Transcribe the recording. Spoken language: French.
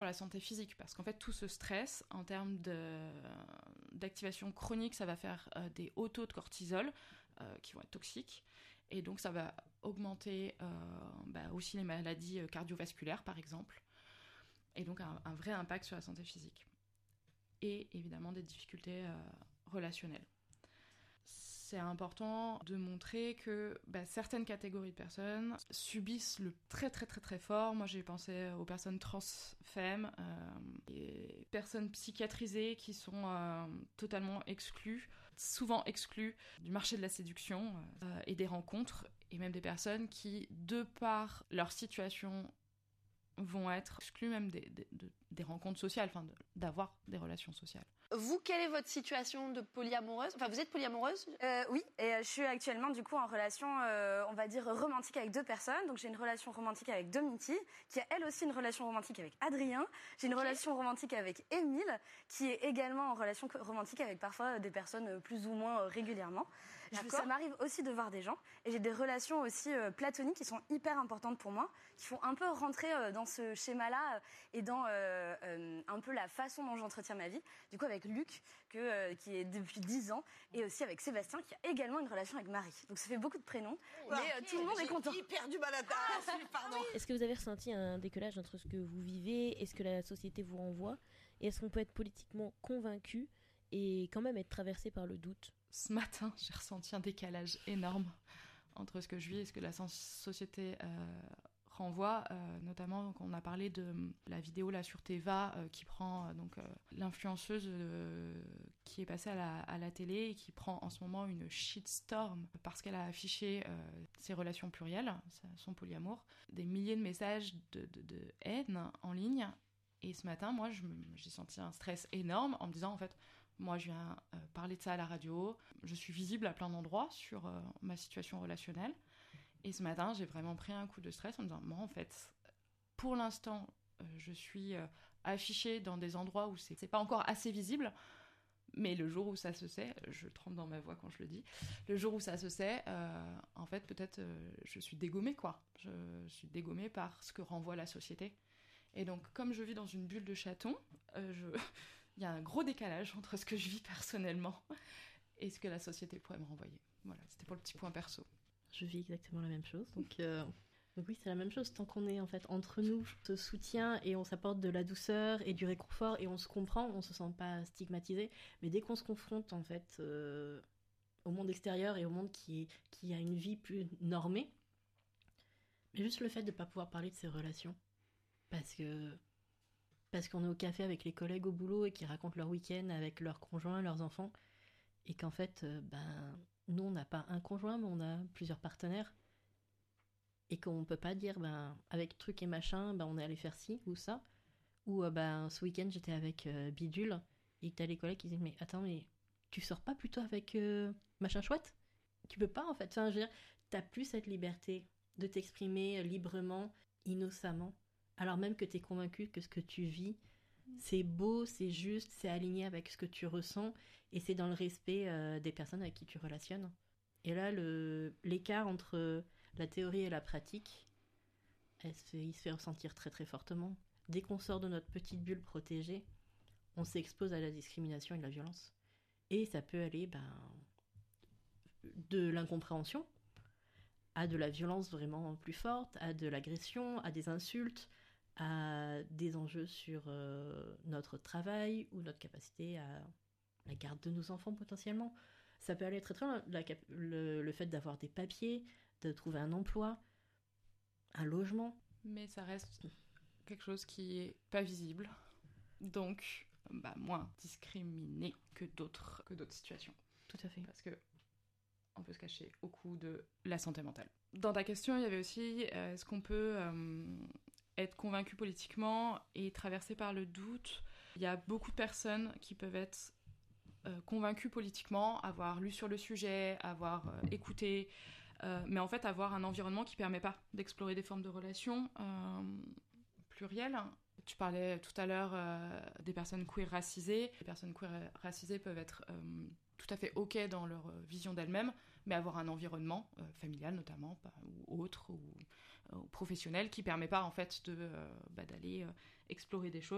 la santé physique, parce qu'en fait, tout ce stress, en termes d'activation chronique, ça va faire des hauts taux de cortisol qui vont être toxiques, et donc ça va augmenter aussi les maladies cardiovasculaires, par exemple, et donc un vrai impact sur la santé physique. Et évidemment des difficultés relationnelles. C'est important de montrer que certaines catégories de personnes subissent le très très très très fort. Moi j'ai pensé aux personnes trans femmes, et personnes psychiatrisées qui sont totalement exclues, souvent exclues du marché de la séduction et des rencontres, et même des personnes qui, de par leur situation, vont être exclues même des rencontres sociales, d'avoir des relations sociales. Vous, quelle est votre situation de polyamoureuse ? Enfin, vous êtes polyamoureuse ? Oui, et je suis actuellement du coup en relation, on va dire, romantique avec 2 personnes. Donc j'ai une relation romantique avec Dominique, qui a elle aussi une relation romantique avec Adrien. J'ai une relation romantique avec Émile, qui est également en relation romantique avec parfois des personnes plus ou moins régulièrement. Ça m'arrive aussi de voir des gens. Et j'ai des relations aussi platoniques qui sont hyper importantes pour moi, qui font un peu rentrer dans ce schéma-là et dans un peu la façon dont j'entretiens ma vie. Du coup, avec Luc, qui est depuis 10 ans, et aussi avec Sébastien, qui a également une relation avec Marie. Donc ça fait beaucoup de prénoms, mais tout le monde est content. J'ai hyper du mal à pardon. Est-ce que vous avez ressenti un décalage entre ce que vous vivez et ce que la société vous renvoie ? Et est-ce qu'on peut être politiquement convaincu et quand même être traversé par le doute ? Ce matin, j'ai ressenti un décalage énorme entre ce que je vis et ce que la société renvoie, notamment donc on a parlé de la vidéo là sur Teva qui prend l'influenceuse qui est passée à la télé et qui prend en ce moment une shitstorm parce qu'elle a affiché ses relations plurielles, son polyamour, des milliers de messages de haine en ligne. Et ce matin, moi, j'ai senti un stress énorme en me disant, en fait, moi, je viens parler de ça à la radio, je suis visible à plein d'endroits sur ma situation relationnelle. Et ce matin, j'ai vraiment pris un coup de stress en me disant, moi, en fait, pour l'instant, je suis affichée dans des endroits où c'est pas encore assez visible, mais le jour où ça se sait, je tremble dans ma voix quand je le dis, le jour où ça se sait, en fait, peut-être je suis dégommée, quoi. Je suis dégommée par ce que renvoie la société. Et donc, comme je vis dans une bulle de chaton, il y a un gros décalage entre ce que je vis personnellement et ce que la société pourrait me renvoyer. Voilà, c'était pour le petit point perso. Je vis exactement la même chose, donc oui, c'est la même chose. Tant qu'on est en fait entre nous, on se soutient et on s'apporte de la douceur et du réconfort et on se comprend, on se sent pas stigmatisé. Mais dès qu'on se confronte en fait au monde extérieur et au monde qui a une vie plus normée, mais juste le fait de pas pouvoir parler de ses relations, parce qu'on est au café avec les collègues au boulot et qui racontent leur week-end avec leurs conjoints, leurs enfants, et qu'en fait, nous, on n'a pas un conjoint, mais on a plusieurs partenaires, et qu'on peut pas dire, avec truc et machin, on est allé faire ci ou ça, ou ce week-end, j'étais avec Bidule, et que t'as les collègues qui disent, mais attends, mais tu sors pas plutôt avec machin chouette ? Tu peux pas, en fait. Enfin, je veux dire, t'as plus cette liberté de t'exprimer librement, innocemment, alors même que t'es convaincu que ce que tu vis, c'est beau, c'est juste, c'est aligné avec ce que tu ressens, et c'est dans le respect des personnes avec qui tu relationnes. Et là, l'écart entre la théorie et la pratique, il se fait ressentir très très fortement. Dès qu'on sort de notre petite bulle protégée, on s'expose à la discrimination et à la violence. Et ça peut aller de l'incompréhension à de la violence vraiment plus forte, à de l'agression, à des insultes, à des enjeux sur notre travail ou notre capacité à la garde de nos enfants potentiellement. Ça peut aller très très loin. Le fait d'avoir des papiers, de trouver un emploi, un logement. Mais ça reste quelque chose qui est pas visible, donc moins discriminé que d'autres situations. Tout à fait. Parce que on peut se cacher au cou de la santé mentale. Dans ta question, il y avait aussi est-ce qu'on peut être convaincu politiquement et traversé par le doute. Il y a beaucoup de personnes qui peuvent être convaincues politiquement, avoir lu sur le sujet, avoir écouté, mais en fait avoir un environnement qui permet pas d'explorer des formes de relations plurielles. Tu parlais tout à l'heure des personnes queer racisées. Les personnes queer racisées peuvent être tout à fait OK dans leur vision d'elles-mêmes, mais avoir un environnement familial notamment, ou autre, ou professionnel, qui permet pas en fait d'aller explorer des choses.